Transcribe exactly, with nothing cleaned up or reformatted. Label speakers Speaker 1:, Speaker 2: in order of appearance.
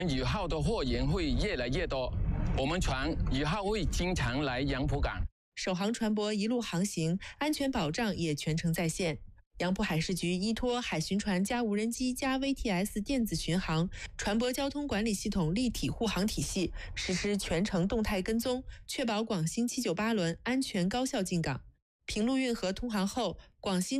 Speaker 1: 以后的货源会越来越多，我们船以后会经常来杨浦港。
Speaker 2: 首航船舶一路航行，安全保障也全程在线。杨浦海事局依托海巡船加无人机加 V T S 电子巡航船舶交通管理系统立体护航体系，实施全程动态跟踪，确保广新七九八轮安全高效进港。平陆运河通航后，广新